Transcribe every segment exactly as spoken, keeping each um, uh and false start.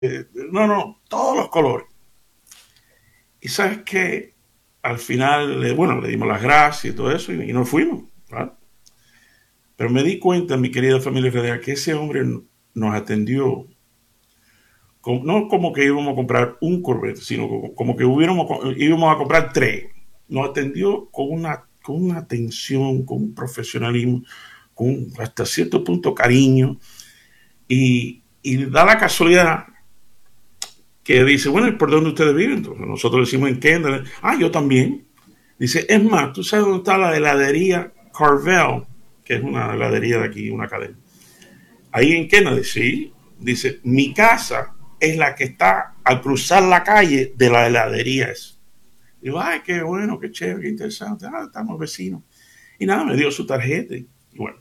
eh, no, no, todos los colores. Y sabes que al final, eh, bueno, le dimos las gracias y todo eso y, y nos fuimos, ¿verdad? Pero me di cuenta, mi querida familia Federal, que ese hombre nos atendió, con, no como que íbamos a comprar un Corvette, sino como, como que hubiéramos, íbamos a comprar tres. Nos atendió con una, con una atención, con un profesionalismo, con hasta cierto punto cariño. Y, y da la casualidad que dice, bueno, ¿y por dónde ustedes viven? Entonces, nosotros decimos en Kendall. Ah, yo también. Dice, es más, ¿tú sabes dónde está la heladería Carvel? Que es una heladería de aquí, una cadena. Ahí en Kennedy, sí. Dice, mi casa es la que está al cruzar la calle de la heladería. Esa. Digo, ay, qué bueno, qué chévere, qué interesante. Ah, estamos vecinos. Y nada, me dio su tarjeta. Y bueno,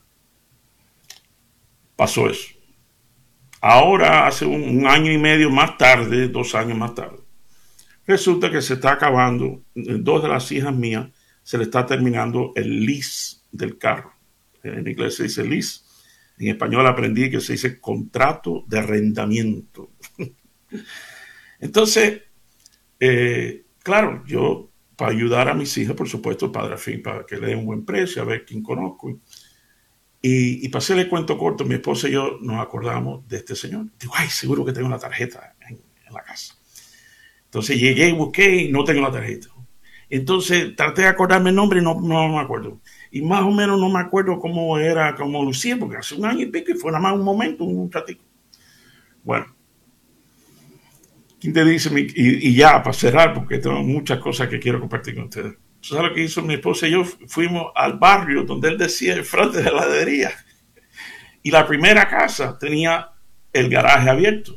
pasó eso. Ahora, hace un, un año y medio más tarde, dos años más tarde, resulta que se está acabando, dos de las hijas mías, se le está terminando el lease del carro. En inglés se dice lease. En español aprendí que se dice contrato de arrendamiento. Entonces, eh, claro, yo para ayudar a mis hijas, por supuesto, padre a fin, para que le den un buen precio, a ver quién conozco. Y, y para hacerle cuento corto, mi esposa y yo nos acordamos de este señor. Digo, ay, seguro que tengo la tarjeta en, en la casa. Entonces llegué y busqué y no tengo la tarjeta. Entonces traté de acordarme el nombre y no, no me acuerdo. Y más o menos no me acuerdo cómo era, cómo lucía, porque hace un año y pico y fue nada más un momento, un ratito. Bueno, ¿quién te dice? Y, y ya, para cerrar, porque tengo muchas cosas que quiero compartir con ustedes. ¿Sabes lo que hizo mi esposa y yo? Fuimos al barrio donde él decía, el frente de la heladería. Y la primera casa tenía el garaje abierto.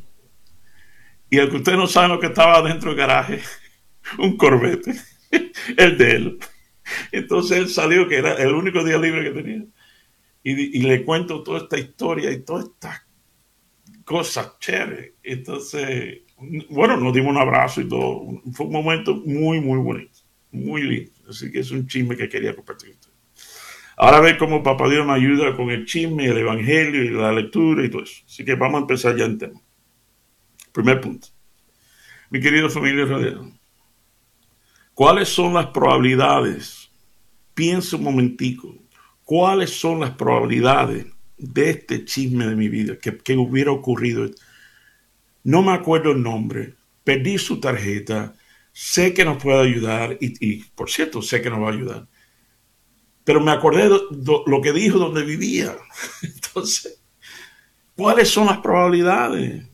Y el que usted no sabe lo que estaba dentro del garaje, un Corvette, el de él. Entonces él salió, que era el único día libre que tenía. Y, y le cuento toda esta historia y todas estas cosas chéveres. Entonces, bueno, nos dimos un abrazo y todo. Fue un momento muy, muy bonito. Muy lindo. Así que es un chisme que quería compartir con ustedes. Ahora ve cómo Papá Dios me ayuda con el chisme, el evangelio y la lectura y todo eso. Así que vamos a empezar ya en tema. Primer punto. Mi querido familia radial, ¿cuáles son las probabilidades? Piensa un momentico. ¿Cuáles son las probabilidades de este chisme de mi vida que, que hubiera ocurrido? No me acuerdo el nombre, perdí su tarjeta, sé que nos puede ayudar y, y por cierto, sé que nos va a ayudar. Pero me acordé de lo que dijo donde vivía. Entonces, ¿cuáles son las probabilidades?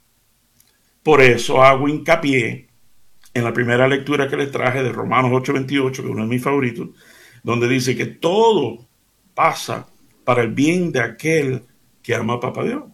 Por eso hago hincapié en la primera lectura que les traje de Romanos ocho veintiocho, que es uno de mis favoritos, donde dice que todo pasa para el bien de aquel que ama a Papá Dios.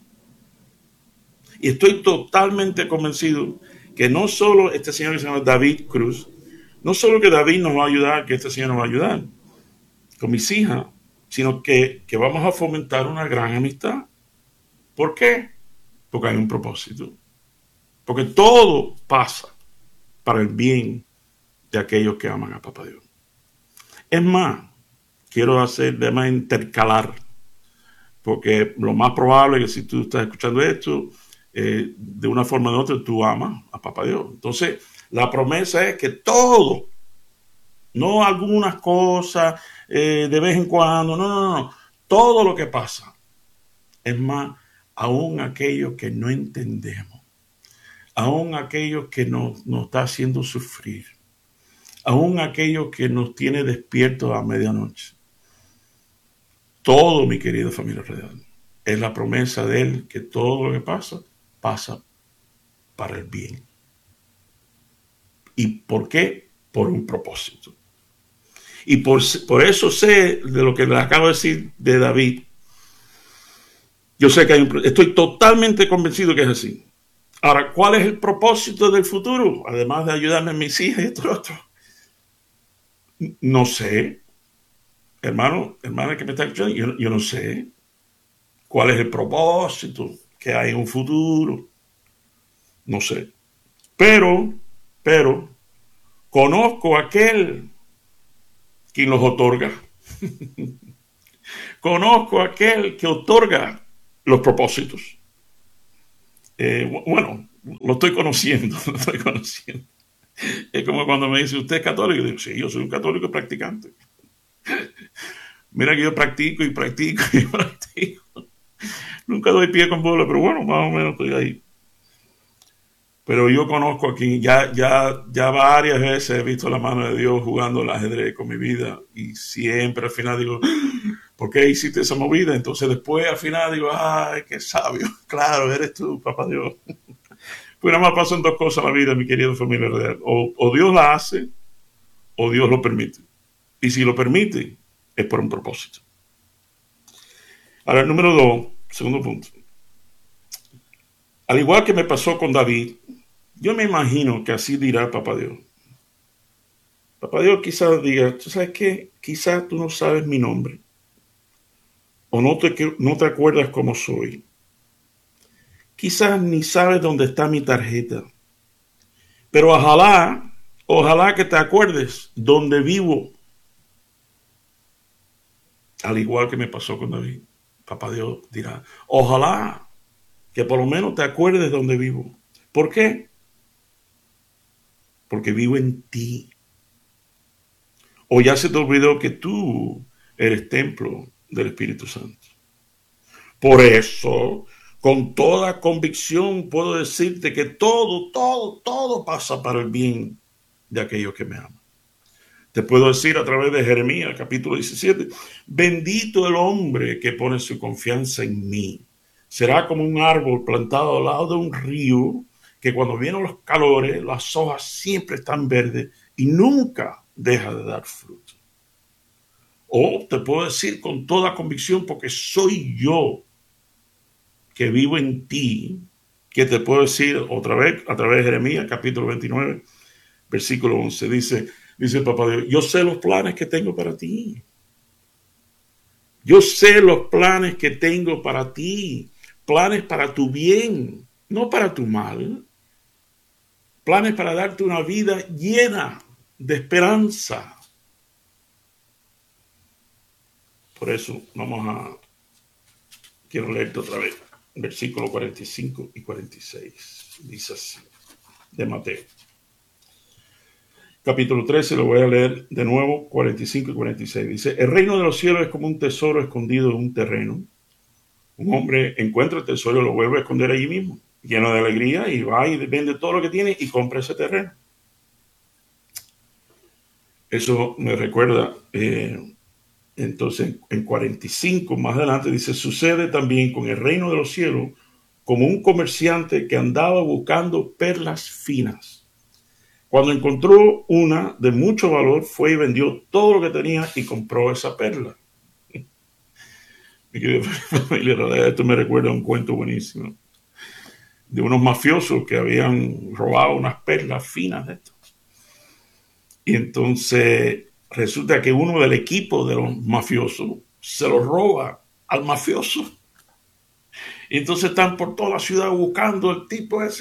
Y estoy totalmente convencido que no solo este señor que se llama David Cruz, no solo que David nos va a ayudar, que este señor nos va a ayudar con mis hijas, sino que, que vamos a fomentar una gran amistad. ¿Por qué? Porque hay un propósito. Porque todo pasa para el bien de aquellos que aman a Papá Dios. Es más, quiero hacer de más intercalar, porque lo más probable es que si tú estás escuchando esto, eh, de una forma u otra tú amas a Papá Dios. Entonces, la promesa es que todo, no algunas cosas eh, de vez en cuando, no, no, no, todo lo que pasa. Es más, aún aquello que no entendemos, aún aquello que nos, nos está haciendo sufrir, aún aquello que nos tiene despiertos a medianoche. Todo, mi querida familia real, es la promesa de Él que todo lo que pasa, pasa para el bien. ¿Y por qué? Por un propósito. Y por, por eso sé de lo que le acabo de decir de David. Yo sé que hay un, estoy totalmente convencido que es así. Ahora, ¿cuál es el propósito del futuro? Además de ayudarme a mis hijas y esto y otro. No sé. Hermano, hermana que me está escuchando, yo, yo no sé cuál es el propósito que hay en un futuro. No sé. Pero, pero, conozco a aquel quien los otorga. Conozco a aquel que otorga los propósitos. Eh, bueno, lo estoy conociendo, lo estoy conociendo. Es como cuando me dice, ¿usted es católico? Y digo, sí, yo soy un católico practicante. Mira que yo practico y practico y practico. Nunca doy pie con bola, pero bueno, más o menos estoy ahí. Pero yo conozco aquí, ya, ya, ya varias veces he visto la mano de Dios jugando al ajedrez con mi vida y siempre al final digo, ¿por qué hiciste esa movida? Entonces después al final digo, ay, qué sabio, claro, eres tú, papá Dios. Pues nada más pasan dos cosas en la vida, mi querido familia real. O, o Dios la hace o Dios lo permite. Y si lo permite, es por un propósito. Ahora, el número dos, segundo punto. Al igual que me pasó con David, yo me imagino que así dirá Papá Dios. Papá Dios quizás diga, ¿tú sabes qué? Quizás tú no sabes mi nombre. O no te, no te acuerdas cómo soy. Quizás ni sabes dónde está mi tarjeta. Pero ojalá, ojalá que te acuerdes dónde vivo. Al igual que me pasó con David. Papá Dios dirá, ojalá que por lo menos te acuerdes dónde vivo. ¿Por qué? Porque vivo en ti. O ya se te olvidó que tú eres templo del Espíritu Santo. Por eso, con toda convicción puedo decirte que todo, todo, todo pasa para el bien de aquellos que me aman. Te puedo decir a través de Jeremías, capítulo diecisiete, bendito el hombre que pone su confianza en mí. Será como un árbol plantado al lado de un río, que cuando vienen los calores, las hojas siempre están verdes y nunca deja de dar fruto. O te puedo decir con toda convicción, porque soy yo que vivo en ti, que te puedo decir otra vez a través de Jeremías, capítulo veintinueve, versículo once, dice, dice el Papá Dios, yo sé los planes que tengo para ti. Yo sé los planes que tengo para ti, planes para tu bien, no para tu mal, planes para darte una vida llena de esperanza. Por eso vamos a, quiero leerte otra vez, versículo cuarenta y cinco y cuarenta y seis, dice así, de Mateo. Capítulo trece, lo voy a leer de nuevo, cuarenta y cinco y cuarenta y seis. Dice, el reino de los cielos es como un tesoro escondido en un terreno. Un hombre encuentra el tesoro y lo vuelve a esconder allí mismo, lleno de alegría, y va y vende todo lo que tiene y compra ese terreno. Eso me recuerda, eh, entonces en cuarenta y cinco más adelante dice, sucede también con el reino de los cielos como un comerciante que andaba buscando perlas finas. Cuando encontró una de mucho valor, fue y vendió todo lo que tenía y compró esa perla. Esto me recuerda a un cuento buenísimo de unos mafiosos que habían robado unas perlas finas de esto. Y entonces resulta que uno del equipo de los mafiosos se lo roba al mafioso. Y entonces están por toda la ciudad buscando el tipo ese